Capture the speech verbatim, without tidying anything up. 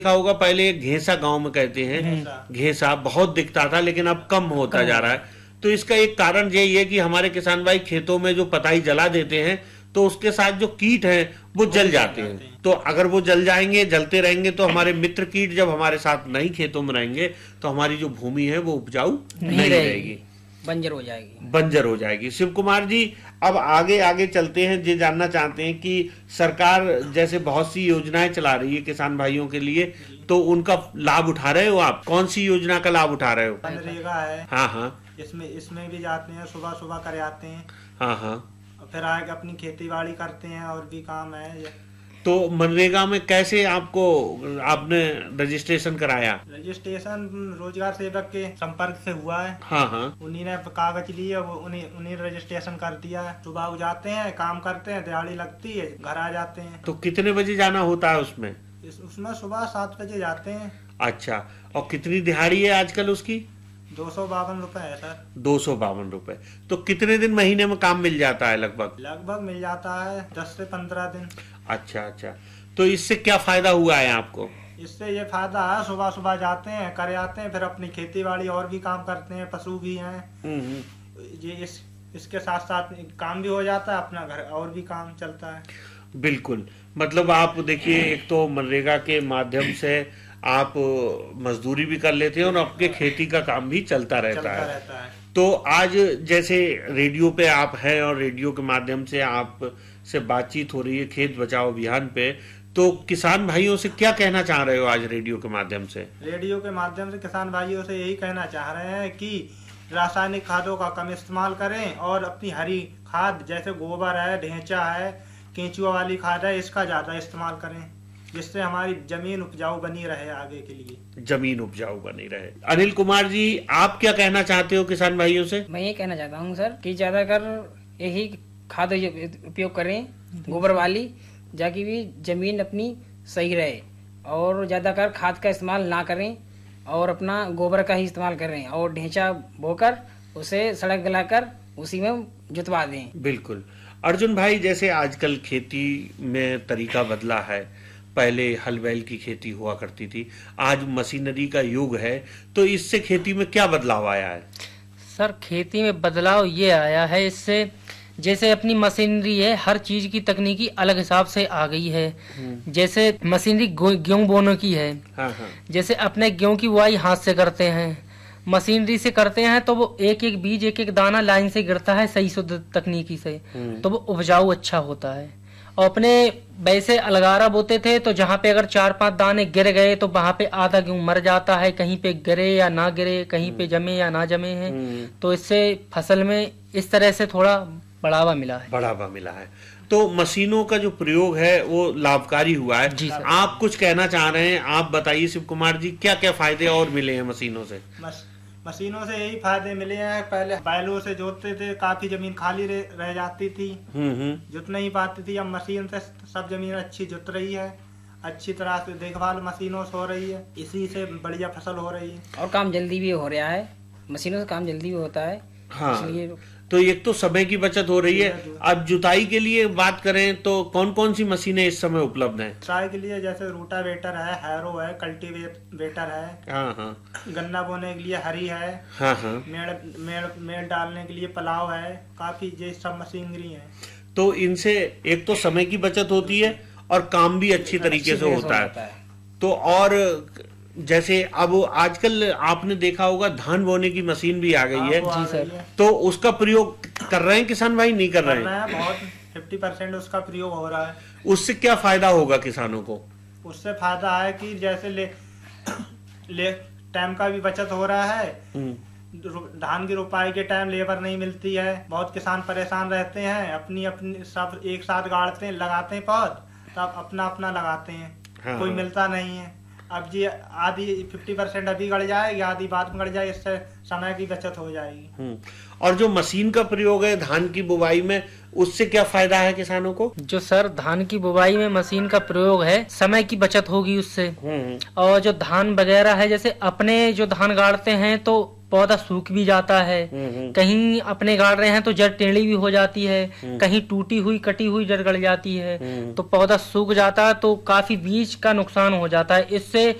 देखा होगा पहले घेसा गांव में कहते हैं, घेसा बहुत दिखता था लेकिन अब कम होता जा रहा है। तो इसका एक कारण यही है कि हमारे किसान भाई खेतों में जो पताई जला देते हैं तो उसके साथ जो कीट हैं वो जल जाते हैं। तो अगर वो जल जाएंगे, जलते रहेंगे तो हमारे मित्र कीट जब हमारे साथ नहीं खेतों में रहेंगे तो हमारी जो भूमि है वो उपजाऊ नहीं, नहीं रहेगी, बंजर हो जाएगी बंजर हो जाएगी। शिव कुमार जी, अब आगे आगे चलते हैं। ये जानना चाहते हैं कि सरकार जैसे बहुत सी योजनाएं चला रही है किसान भाइयों के लिए, तो उनका लाभ उठा रहे हो आप? कौन सी योजना का लाभ उठा रहे हो? मनरेगा है। हाँ हाँ, इसमें इसमें भी जाते हैं, सुबह सुबह कर आते हैं। हाँ हाँ, फिर आगे अपनी खेती बाड़ी करते हैं और भी काम है। तो मनरेगा में कैसे आपको आपने रजिस्ट्रेशन कराया? रजिस्ट्रेशन रोजगार सेवक के संपर्क से हुआ है। हाँ हाँ, उन्हीं ने कागज लिए, वो उन्हीं उन्हीं रजिस्ट्रेशन कर दिया है। सुबह जाते हैं, काम करते हैं, दिहाड़ी लगती है, घर आ जाते हैं। तो कितने बजे जाना होता है उसमें? इस, उसमें सुबह सात बजे जाते हैं। अच्छा, और कितनी दिहाड़ी है आजकल उसकी? दो सौ बावन रुपए है सर। दो सौ बावन रुपए। तो कितने दिन महीने में काम मिल जाता है लगभग? लगभग मिल जाता है दस से पंद्रह दिन। अच्छा अच्छा, तो इससे क्या फायदा हुआ है आपको? इससे ये फायदा है, सुबह सुबह जाते हैं, कर आते हैं, फिर अपनी खेती बाड़ी और भी काम करते हैं, पशु भी हैं। ये इस इसके साथ साथ काम भी हो जाता है, अपना घर और भी काम चलता है। बिल्कुल, मतलब आप देखिए, एक तो मनरेगा के माध्यम से आप मजदूरी भी कर लेते हैं और आपके खेती का काम भी चलता रहता, चलता है। रहता है। तो आज जैसे रेडियो पे आप हैं और रेडियो के माध्यम से आप से बातचीत हो रही है खेत बचाओ अभियान पे, तो किसान भाइयों से क्या कहना चाह रहे हो आज रेडियो के माध्यम से? रेडियो के माध्यम से किसान भाइयों से यही कहना चाह रहे हैं कि रासायनिक खादों का कम इस्तेमाल करें और अपनी हरी खाद जैसे गोबर है, ढेंचा है, केंचुआ वाली खाद है, इसका ज्यादा इस्तेमाल करें, जिससे हमारी जमीन उपजाऊ बनी रहे आगे के लिए। जमीन उपजाऊ बनी रहे। अनिल कुमार जी, आप क्या कहना चाहते हो किसान भाइयों से? मैं ये कहना चाहता हूँ सर कि ज्यादातर यही खाद उपयोग करें, गोबर वाली, जाकि भी जमीन अपनी सही रहे, और ज्यादातर खाद का इस्तेमाल ना करें और अपना गोबर का ही इस्तेमाल करें और ढेंचा बोकर उसे सड़क गलाकर उसी में जुतवा दें। बिल्कुल। अर्जुन भाई, जैसे आजकल खेती में तरीका बदला है, पहले हल बैल की खेती हुआ करती थी, आज मशीनरी का युग है, तो इससे खेती में क्या बदलाव आया है? सर, खेती में बदलाव ये आया है, इससे जैसे अपनी मशीनरी है, हर चीज की तकनीकी अलग हिसाब से आ गई है। जैसे मशीनरी गेहूं बोने की है, हाँ हाँ। जैसे अपने गेहूं की बुआई हाथ से करते हैं, मशीनरी से करते हैं तो वो एक एक बीज, एक एक दाना लाइन से गिरता है सही शुद्ध तकनीकी से, तो वो उपजाऊ अच्छा होता है। और अपने वैसे अलगारा बोते थे तो जहाँ पे अगर चार पांच दाने गिर गए तो वहां पे आधा गेहूं मर जाता है, कहीं पे गिरे या ना गिरे, कहीं पे जमे या ना जमे हैं। तो इससे फसल में इस तरह से थोड़ा बढ़ावा मिला है बढ़ावा मिला है तो मशीनों का जो प्रयोग है वो लाभकारी हुआ है। जी सर। आप कुछ कहना चाह रहे हैं, आप बताइए शिव कुमार जी, क्या क्या फायदे और मिले हैं मशीनों से? मस, मशीनों से यही फायदे मिले हैं। पहले बैलों से जोतते थे, काफी जमीन खाली रह, रह जाती थी, जुत नहीं पाती थी। अब मशीन से सब जमीन अच्छी जुत रही है, अच्छी तरह से देखभाल मशीनों से हो रही है, इसी से बढ़िया फसल हो रही है और काम जल्दी भी हो रहा है, मशीनों से काम जल्दी भी होता है। हाँ, इसलिए तो एक तो समय की बचत हो रही है। अब जुताई के लिए बात करें तो कौन कौन सी मशीनें इस समय उपलब्ध हैं? जुताई के लिए जैसे रूटावेटर है, हैरो है, कल्टीवेटर है, हाँ हाँ, गन्ना बोने के लिए हरी है, हाँ हाँ, मेड़ मेड़ मेड़ डालने के लिए पलाव है, काफी ये सब मशीनरी है। तो इनसे एक तो समय की बचत होती है और काम भी अच्छी तरीके से होता है। तो और जैसे अब आजकल आपने देखा होगा धान बोने की मशीन भी आ गई है। जी सर। तो उसका प्रयोग कर रहे हैं किसान भाई? नहीं कर रहे हैं? हैं बहुत फिफ्टी परसेंट उसका प्रयोग हो रहा है। उससे क्या फायदा होगा किसानों को? उससे फायदा है कि जैसे ले ले टाइम का भी बचत हो रहा है। धान की रुपाई के टाइम लेबर नहीं मिलती है, बहुत किसान परेशान रहते हैं, अपनी अपनी सब एक साथ गाड़ते हैं, लगाते हैं पौध, तब अपना अपना लगाते हैं। हाँ। कोई मिलता नहीं है। अब जी आधी फिफ्टी परसेंट अभी गड़ जाएगी, आधी बाद में गड़ जाए, इससे समय की बचत हो जाएगी। और जो मशीन का प्रयोग है धान की बुवाई में, उससे क्या फायदा है किसानों को? जो सर धान की बुवाई में मशीन का प्रयोग है, समय की बचत होगी उससे। और जो धान वगैरह है, जैसे अपने जो धान गाड़ते हैं तो पौधा सूख भी जाता है, कहीं अपने गाड़ रहे हैं तो जड़ टेढ़ी भी हो जाती है, कहीं टूटी हुई कटी हुई जड़ गड़ जाती है, तो पौधा सूख जाता है, तो काफी बीज का नुकसान हो जाता है। इससे